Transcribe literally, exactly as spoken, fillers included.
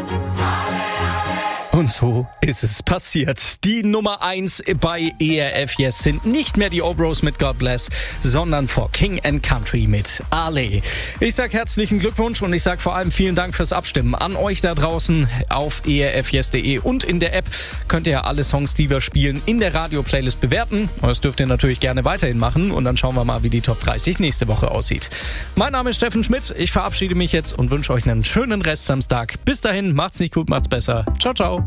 Und so ist es passiert. Die Nummer eins bei E R F Yes sind nicht mehr die Obros mit God Bless, sondern For King and Country mit Ale. Ich sag herzlichen Glückwunsch und ich sag vor allem vielen Dank fürs Abstimmen an euch da draußen auf e r f yes punkt de und in der App könnt ihr alle Songs, die wir spielen, in der Radio-Playlist bewerten. Und das dürft ihr natürlich gerne weiterhin machen und dann schauen wir mal, wie die Top dreißig nächste Woche aussieht. Mein Name ist Steffen Schmidt, ich verabschiede mich jetzt und wünsche euch einen schönen Rest Samstag. Bis dahin, macht's nicht gut, macht's besser. Ciao, ciao.